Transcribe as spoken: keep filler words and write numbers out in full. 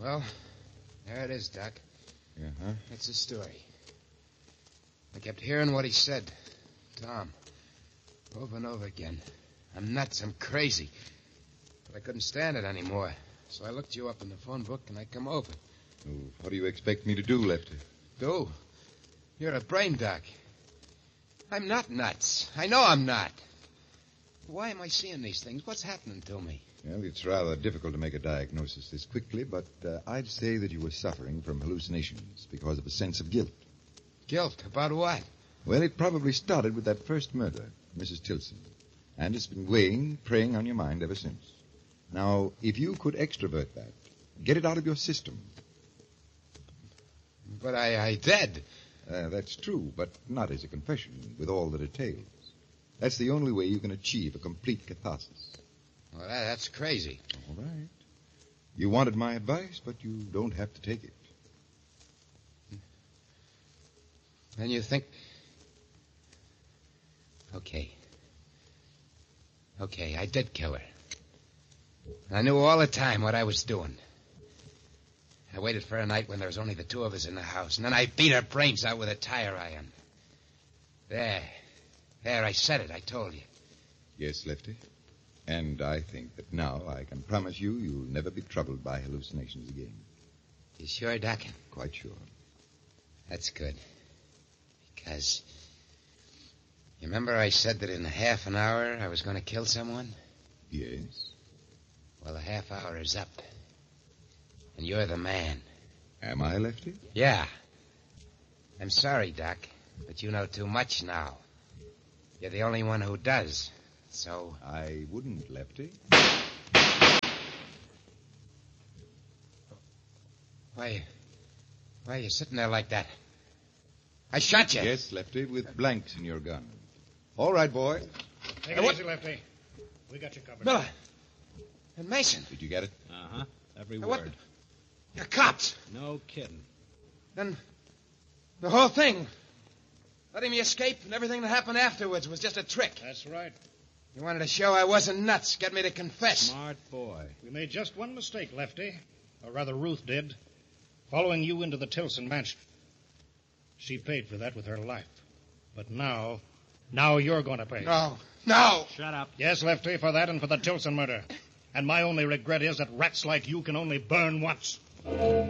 Well, there it is, Doc. Uh-huh. That's the story. I kept hearing what he said. Tom. Over and over again. I'm nuts. I'm crazy. But I couldn't stand it anymore. So I looked you up in the phone book and I come over. Oh, what do you expect me to do, Lefty? Do? You're a brain doc. I'm not nuts. I know I'm not. Why am I seeing these things? What's happening to me? Well, it's rather difficult to make a diagnosis this quickly, but uh, I'd say that you were suffering from hallucinations because of a sense of guilt. Guilt? About what? Well, it probably started with that first murder, Missus Tilson, and it's been weighing, preying on your mind ever since. Now, if you could extrovert that, get it out of your system. But I, I did. Uh, that's true, but not as a confession, with all that it entails. That's the only way you can achieve a complete catharsis. Well, that, that's crazy. All right. You wanted my advice, but you don't have to take it. And you think... Okay. Okay, I did kill her. I knew all the time what I was doing. I waited for a night when there was only the two of us in the house, and then I beat her brains out with a tire iron. There. There, I said it. I told you. Yes, Lefty. And I think that now I can promise you you'll never be troubled by hallucinations again. You sure, Doc? Quite sure. That's good. Because... You remember I said that in half an hour I was going to kill someone? Yes. Well, the half hour is up. And you're the man. Am I, Lefty? Yeah. I'm sorry, Doc, but you know too much now. You're the only one who does. So... I wouldn't, Lefty. Why... Why are you sitting there like that? I shot you. Yes, Lefty, with blanks in your gun. All right, boy. Take it easy, Lefty. We got you covered. Miller. And Mason. Did you get it? Uh-huh. Every Now, word. what? You're cops. No kidding. Then the whole thing, letting me escape and everything that happened afterwards was just a trick. That's right. You wanted to show I wasn't nuts, get me to confess. Smart boy. We made just one mistake, Lefty. Or rather, Ruth did. Following you into the Tilson mansion. She paid for that with her life. But now, now you're going to pay. No, no. Shut up. Yes, Lefty, for that and for the Tilson murder. And my only regret is that rats like you can only burn once.